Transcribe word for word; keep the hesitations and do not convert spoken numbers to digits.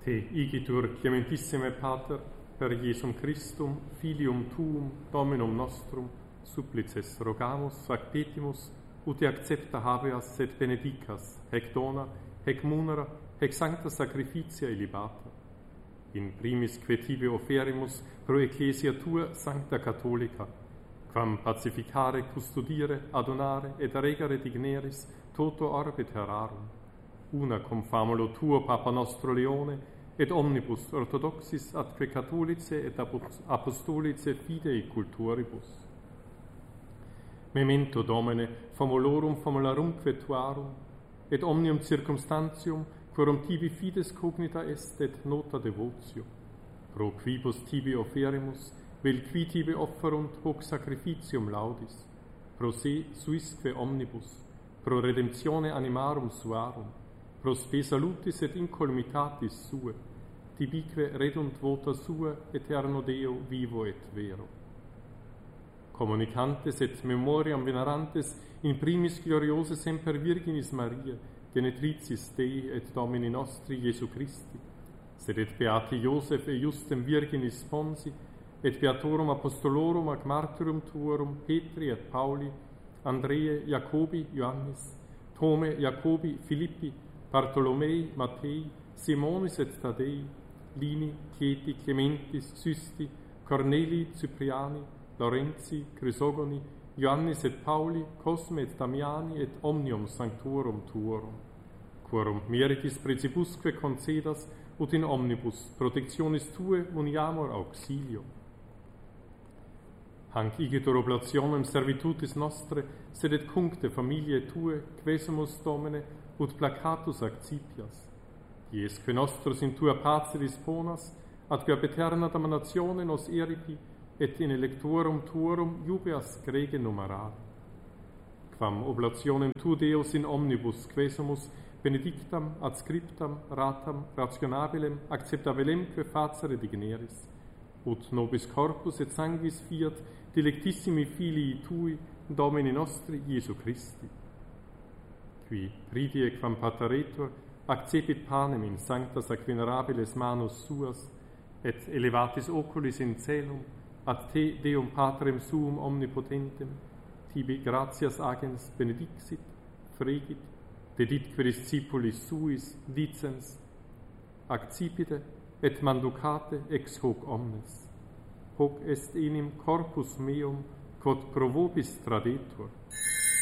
Te igitur clementissime Pater, per Iesum Christum, Filium Tuum, Dominum nostrum, supplices rogamus, ac petimus, ut accepta habeas et benedicas, hec dona, hec munera, hec sancta sacrificia illibata. In primis que tibi oferimus pro Ecclesia Tua Sancta Catholica, quam pacificare, custodire, adonare et regare digneris toto orbe terrarum, una cum famulo Tuo Papa nostro Leone, et omnibus orthodoxis atque catholice et apostolice fidei culturibus. Memento Domine, famulorum famularumque tuarum, et omnium circumstantium, quorum tibi fides cognita est et nota devotio, pro quibus tibi oferimus, vel qui tibi offerunt hoc sacrificium laudis, pro se suisque omnibus, pro redemptione animarum suarum, pro spe salutis et incolumitatis sue, tibique redunt vota sua, eterno Deo vivo et vero. Communicantes et memoriam venerantes in primis gloriose semper Virginis Maria, genetricis Dei et Domini nostri Iesu Christi, sed et beati Iosef e Justem Virginis Sponsi, et beatorum apostolorum ac martyrum tuorum Petri et Pauli, Andreae, Jacobi, Ioannis, Tome, Jacobi, Filippi, Bartolomei, Mattei, Simonis et Tadei, Lini, Chieti, Clementis, Systi, Corneli, Cypriani, Lorenzi, Chrysogoni, Ioannis et Pauli, Cosme et Damiani et omnium sanctorum tuorum, quorum meritis principusque concedas, ut in omnibus protectionis Tue muniamur auxilio. Hanc igitur oblationem servitutis nostre, sed et cuncte familiae Tue, quesumus Domine, ut placatus accipias, iesque nostros in Tua pace disponas, atque ab eterna damnatione nos eripi, et in electorum Tuorum jubeas grege numerare. Quam oblationem Tu Deus in omnibus quesumus benedictam, adscriptam, ratam, rationabilem, acceptabilemque facere digneris, ut nobis corpus et sanguis fiat dilectissimi filii Tui, Domini nostri Iesu Christi, qui pridie quam pateretur accepit panem in sanctas ac venerabiles manus suas, et elevatis oculis in celum, ad Te, Deum Patrem Suum Omnipotentem, tibi gratias agens benedixit, fregit, deditque discipulis suis, dicens, accipite et manducate ex hoc omnes. Hoc est enim corpus meum, quod pro vobis tradetur.